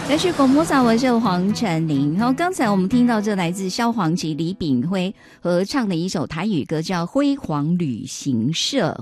这是广播撒，我是黄晨林。然后刚才我们听到这来自萧煌奇、李炳辉合唱的一首台语歌，叫《辉煌旅行社》。